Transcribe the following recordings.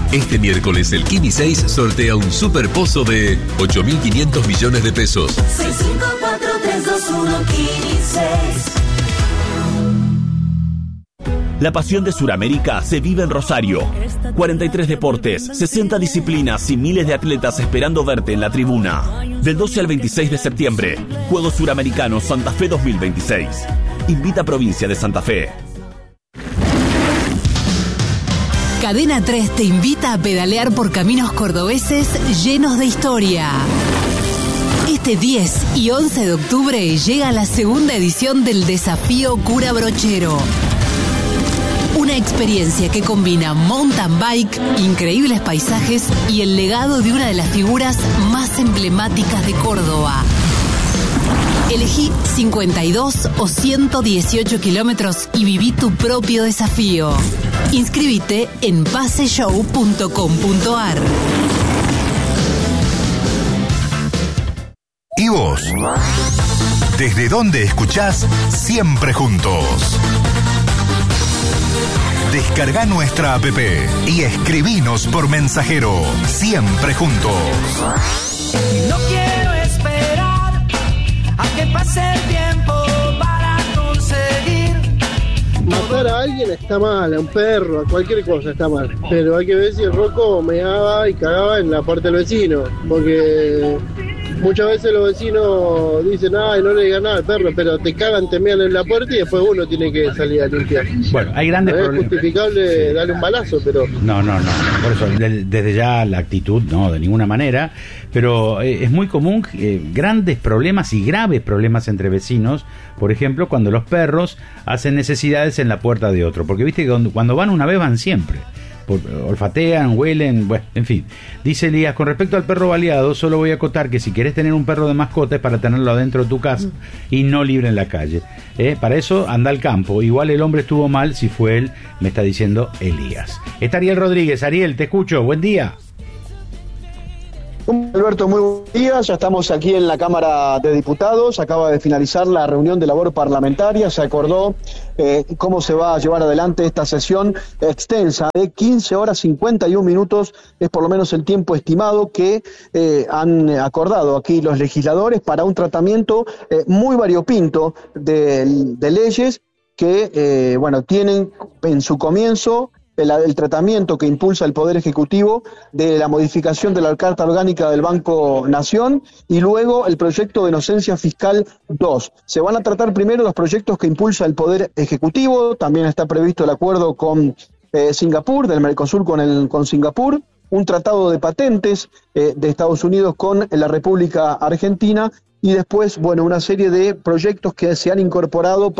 Este miércoles el Kini 6 sortea un super pozo de 8.500 millones de pesos. 654-321 Kini 6. La pasión de Suramérica se vive en Rosario. 43 deportes, 60 disciplinas y miles de atletas esperando verte en la tribuna. Del 12 al 26 de septiembre, Juegos Suramericanos Santa Fe 2026. Invita a Provincia de Santa Fe. Cadena 3 te invita a pedalear por caminos cordobeses llenos de historia. Este 10 y 11 de octubre llega la segunda edición del Desafío Cura Brochero. Una experiencia que combina mountain bike, increíbles paisajes y el legado de una de las figuras más emblemáticas de Córdoba. Elegí 52 o 118 kilómetros y viví tu propio desafío. Inscríbete en paseshow.com.ar. ¿Y vos? ¿Desde dónde escuchás Siempre Juntos? Descarga nuestra app y escribinos por mensajero. Siempre Juntos. No quiero esperar a que pase el tiempo para conseguir. Matar a alguien está mal, a un perro, a cualquier cosa está mal. Pero hay que ver si el Rocco meaba y cagaba en la puerta del vecino. Porque muchas veces los vecinos dicen, ay, no le digan nada al perro, pero te cagan, te mean en la puerta y después uno tiene que salir a limpiar. Bueno, hay grandes problemas. No es justificable darle un balazo, pero... No, por eso, desde ya la actitud, no, de ninguna manera, pero es muy común grandes problemas y graves problemas entre vecinos, por ejemplo, cuando los perros hacen necesidades en la puerta de otro, porque viste que cuando van una vez van siempre. Olfatean, huelen, bueno, en fin. Dice Elías, con respecto al perro baleado, solo voy a acotar que si querés tener un perro de mascota es para tenerlo adentro de tu casa y no libre en la calle. Para eso anda al campo. Igual el hombre estuvo mal si fue él, me está diciendo Elías. Está Ariel Rodríguez. Ariel, te escucho, buen día. Alberto, muy buen día. Ya estamos aquí en la Cámara de Diputados. Acaba de finalizar la reunión de labor parlamentaria. Se acordó cómo se va a llevar adelante esta sesión extensa de 15 horas 51 minutos. Es por lo menos el tiempo estimado que han acordado aquí los legisladores para un tratamiento muy variopinto de leyes que, tienen en su comienzo el tratamiento que impulsa el Poder Ejecutivo de la modificación de la Carta Orgánica del Banco Nación y luego el proyecto de inocencia fiscal 2. Se van a tratar primero los proyectos que impulsa el Poder Ejecutivo, también está previsto el acuerdo con Singapur, del Mercosur con Singapur, un tratado de patentes de Estados Unidos con la República Argentina y después, una serie de proyectos que se han incorporado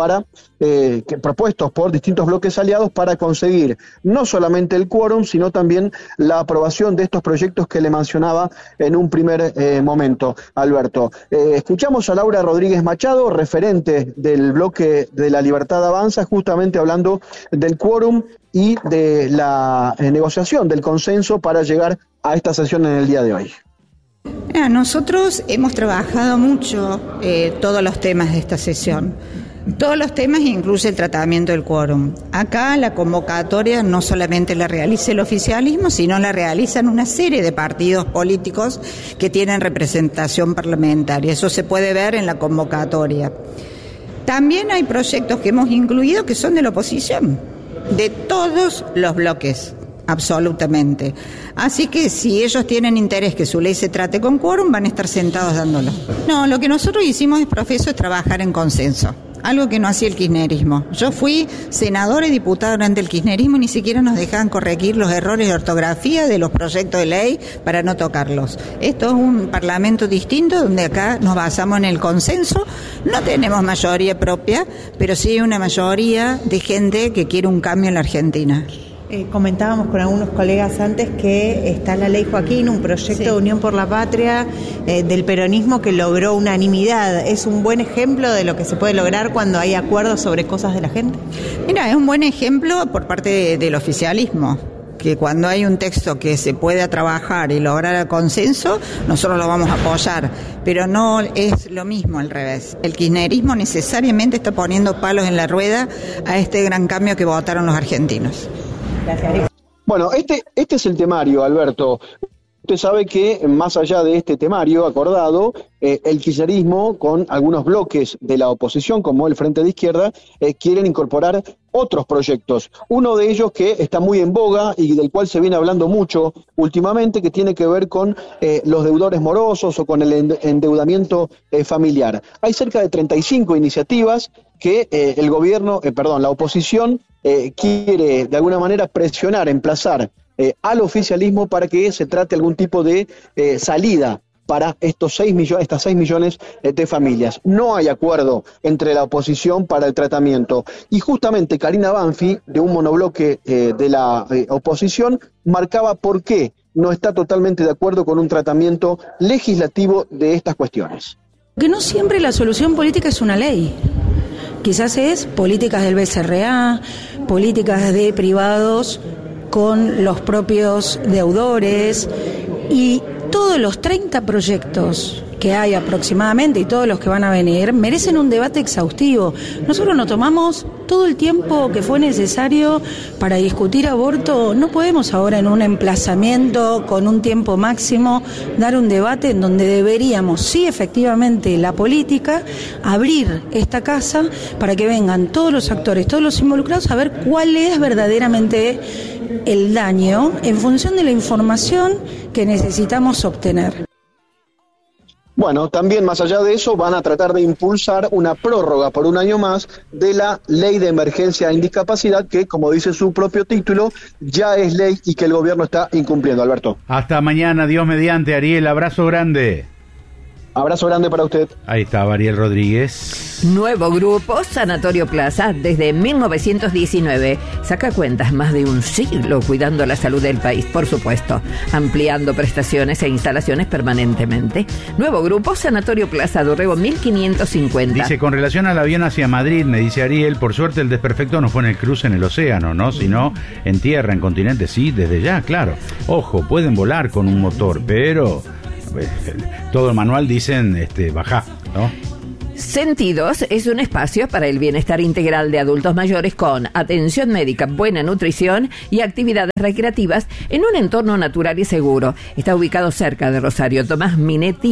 propuestos por distintos bloques aliados para conseguir no solamente el quórum, sino también la aprobación de estos proyectos que le mencionaba en un primer momento, Alberto. Escuchamos a Laura Rodríguez Machado, referente del bloque de La Libertad Avanza, justamente hablando del quórum y de la negociación, del consenso para llegar a esta sesión en el día de hoy. Nosotros hemos trabajado mucho todos los temas de esta sesión. Todos los temas incluye el tratamiento del quórum. Acá la convocatoria no solamente la realiza el oficialismo, sino la realizan una serie de partidos políticos que tienen representación parlamentaria. Eso se puede ver en la convocatoria. También hay proyectos que hemos incluido que son de la oposición, de todos los bloques. Absolutamente. Así que si ellos tienen interés que su ley se trate con quórum, van a estar sentados dándolo. No, lo que nosotros hicimos, profesor, es trabajar en consenso. Algo que no hacía el kirchnerismo. Yo fui senadora y diputada durante el kirchnerismo y ni siquiera nos dejaban corregir los errores de ortografía de los proyectos de ley para no tocarlos. Esto es un parlamento distinto donde acá nos basamos en el consenso. No tenemos mayoría propia, pero sí una mayoría de gente que quiere un cambio en la Argentina. Comentábamos con algunos colegas antes que está la ley Joaquín, un proyecto de Unión por la Patria del peronismo que logró unanimidad. ¿Es un buen ejemplo de lo que se puede lograr cuando hay acuerdos sobre cosas de la gente? Mira, es un buen ejemplo por parte del oficialismo, que cuando hay un texto que se pueda trabajar y lograr el consenso, nosotros lo vamos a apoyar, pero no es lo mismo al revés. El kirchnerismo necesariamente está poniendo palos en la rueda a este gran cambio que votaron los argentinos. Gracias. Bueno, este es el temario, Alberto. Usted sabe que más allá de este temario acordado, el kirchnerismo con algunos bloques de la oposición, como el Frente de Izquierda, quieren incorporar otros proyectos. Uno de ellos que está muy en boga y del cual se viene hablando mucho últimamente, que tiene que ver con los deudores morosos o con el endeudamiento familiar. Hay cerca de 35 iniciativas que la oposición quiere de alguna manera presionar, emplazar al oficialismo para que se trate algún tipo de salida para estas 6 millones de familias. No hay acuerdo entre la oposición para el tratamiento. Y justamente Karina Banfi, de un monobloque de la oposición, marcaba por qué no está totalmente de acuerdo con un tratamiento legislativo de estas cuestiones. Que no siempre la solución política es una ley. Quizás es políticas del BCRA, políticas de privados con los propios deudores, y todos los 30 proyectos que hay aproximadamente y todos los que van a venir merecen un debate exhaustivo. Nosotros nos tomamos todo el tiempo que fue necesario para discutir aborto. No podemos ahora en un emplazamiento con un tiempo máximo dar un debate en donde deberíamos, sí, efectivamente, la política, abrir esta casa para que vengan todos los actores, todos los involucrados a ver cuál es verdaderamente el daño en función de la información que necesitamos obtener. Bueno, también más allá de eso van a tratar de impulsar una prórroga por un año más de la Ley de Emergencia e Discapacidad que, como dice su propio título, ya es ley y que el gobierno está incumpliendo, Alberto. Hasta mañana, Dios mediante, Ariel, abrazo grande. Abrazo grande para usted. Ahí está Ariel Rodríguez. Nuevo grupo, Sanatorio Plaza, desde 1919. Saca cuentas, más de un siglo cuidando la salud del país, por supuesto, ampliando prestaciones e instalaciones permanentemente. Nuevo grupo, Sanatorio Plaza, Dorrego 1550. Dice, con relación al avión hacia Madrid, me dice Ariel, por suerte el desperfecto no fue en el cruce en el océano, ¿no? Sino en tierra, en continente, sí, desde ya, claro. Ojo, pueden volar con un motor, pero todo el manual dicen bajá, ¿no? Sentidos es un espacio para el bienestar integral de adultos mayores con atención médica, buena nutrición y actividades recreativas en un entorno natural y seguro. Está ubicado cerca de Rosario. Tomás Minetti,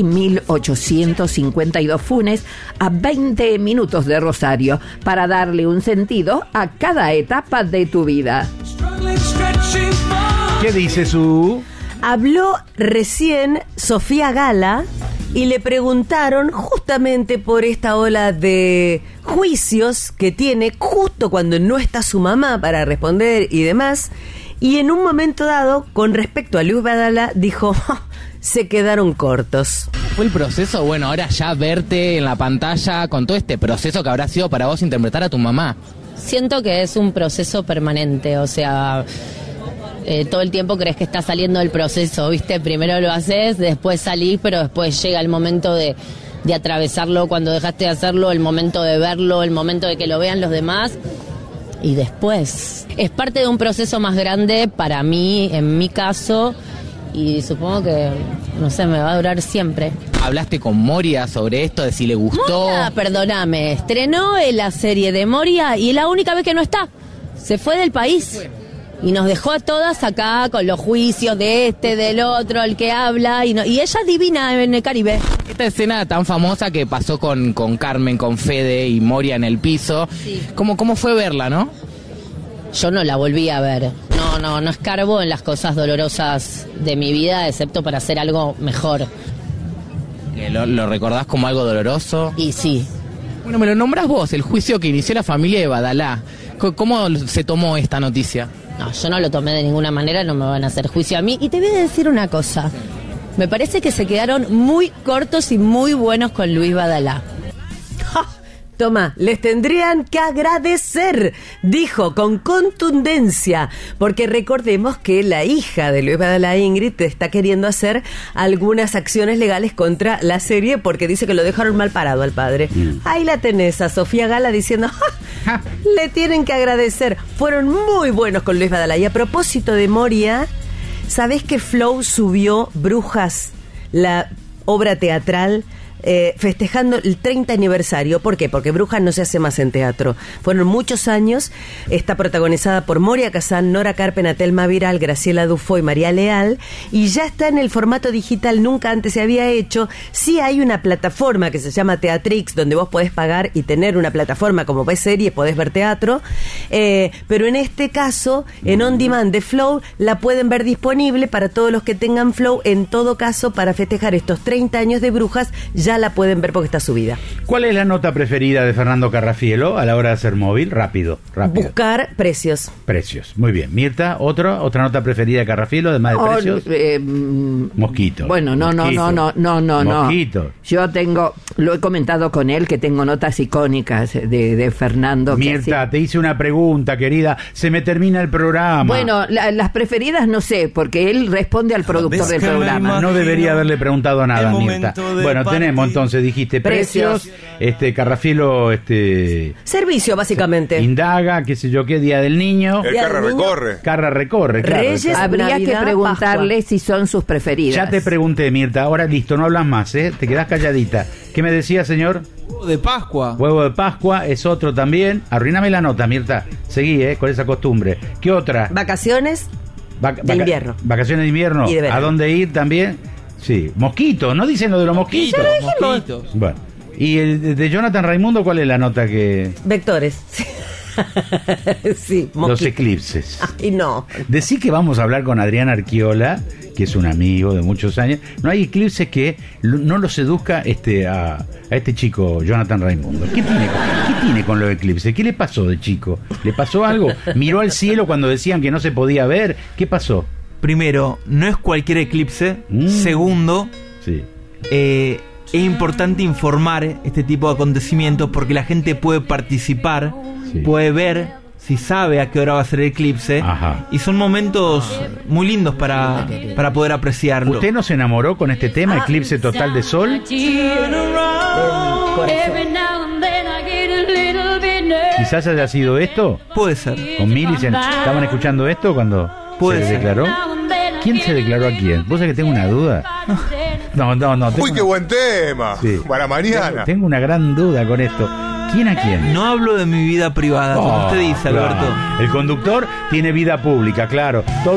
1852 Funes, a 20 minutos de Rosario, para darle un sentido a cada etapa de tu vida. ¿Qué dice su...? Habló recién Sofía Gala y le preguntaron justamente por esta ola de juicios que tiene justo cuando no está su mamá para responder y demás. Y en un momento dado, con respecto a Luis Badala, dijo, se quedaron cortos. Fue el proceso, bueno, ahora ya verte en la pantalla con todo este proceso que habrá sido para vos interpretar a tu mamá. Siento que es un proceso permanente, o sea... todo el tiempo crees que estás saliendo del proceso, ¿viste? Primero lo haces, después salís, pero después llega el momento de atravesarlo, cuando dejaste de hacerlo, el momento de verlo, el momento de que lo vean los demás, y después. Es parte de un proceso más grande para mí, en mi caso, y supongo que, no sé, me va a durar siempre. ¿Hablaste con Moria sobre esto, de si le gustó? Moria, perdóname, estrenó la serie de Moria y es la única vez que no está. Se fue del país. Y nos dejó a todas acá con los juicios de del otro, el que habla, y ella es divina en el Caribe. Esta escena tan famosa que pasó con Carmen, con Fede y Moria en el piso, sí. ¿Cómo fue verla, no? Yo no la volví a ver. No escarbo en las cosas dolorosas de mi vida, excepto para hacer algo mejor. ¿Lo recordás como algo doloroso? Y sí. Bueno, me lo nombrás vos, el juicio que inició la familia de Badalá. ¿Cómo se tomó esta noticia? No, yo no lo tomé de ninguna manera, no me van a hacer juicio a mí. Y te voy a decir una cosa. Me parece que se quedaron muy cortos y muy buenos con Luis Badalá. Toma, les tendrían que agradecer, dijo con contundencia, porque recordemos que la hija de Luis Badalá, Ingrid, está queriendo hacer algunas acciones legales contra la serie porque dice que lo dejaron mal parado al padre. Ahí la tenés a Sofía Gala diciendo, le tienen que agradecer. Fueron muy buenos con Luis Badalá. Y a propósito de Moria, ¿sabés que Flow subió Brujas, la obra teatral festejando el 30 aniversario. ¿Por qué? Porque Brujas no se hace más en teatro. Fueron muchos años. Está protagonizada por Moria Kazan, Nora Carpena, Telma Viral, Graciela Dufo y María Leal, y ya está en el formato digital, nunca antes se había hecho. Sí hay una plataforma que se llama Teatrix, donde vos podés pagar y tener una plataforma como ves series, podés ver teatro, pero en este caso, en On Demand de Flow, la pueden ver disponible para todos los que tengan Flow. En todo caso, para festejar estos 30 años de Brujas, ya la pueden ver porque está subida. ¿Cuál es la nota preferida de Fernando Carrafielo a la hora de hacer móvil? Rápido. Buscar precios. Precios, muy bien. Mirta, otra nota preferida de Carrafielo, además de precios. Mosquito. Bueno, no. Mosquito. Yo lo he comentado con él, que tengo notas icónicas de Fernando. Mirta, te hice una pregunta, querida. Se me termina el programa. Bueno, las preferidas no sé, porque él responde al productor del programa. No debería haberle preguntado nada, Mirta. Bueno, tenemos entonces, dijiste precios. Carrafielo, servicio, básicamente. Indaga, qué sé yo, qué día del niño. El Carra recorre. Carra recorre, claro. Reyes, habría Navidad, que preguntarle Pascua. Si son sus preferidas. Ya te pregunté, Mirta. Ahora listo, no hablas más, ¿eh? Te quedás calladita. ¿Qué me decía, señor? Huevo de Pascua. Huevo de Pascua es otro también. Arruíname la nota, Mirta. Seguí, con esa costumbre. ¿Qué otra? Vacaciones de invierno. Vacaciones de invierno. Y de verano. ¿A dónde ir también? Sí. Mosquitos, ¿no dicen lo de los mosquitos? Mosquitos. Bueno. ¿Y el de Jonathan Raimundo cuál es la nota que...? Vectores. Sí, los eclipses. Ay, no. Decí que vamos a hablar con Adrián Arquiola, que es un amigo de muchos años. No hay eclipses que no lo seduzca a este chico, Jonathan Raimundo. ¿Qué tiene con los eclipses? ¿Qué le pasó de chico? ¿Le pasó algo? ¿Miró al cielo cuando decían que no se podía ver? ¿Qué pasó? Primero, no es cualquier eclipse. Segundo, sí. Es importante informar este tipo de acontecimientos porque la gente puede participar, puede ver si sabe a qué hora va a ser el eclipse. Ajá. Y son momentos muy lindos para poder apreciarlo. ¿Usted no se enamoró con este tema, Eclipse Total de Sol? Quizás haya sido esto. Puede ser. Con Millicent estaban escuchando esto cuando se declaró. ¿Quién se declaró a quién? ¿Vos sabés que tengo una duda? No. Uy, qué buen tema. Sí. Para mañana. Tengo una gran duda con esto. ¿Quién a quién? No hablo de mi vida privada, como usted dice, Alberto. El conductor tiene vida pública, claro.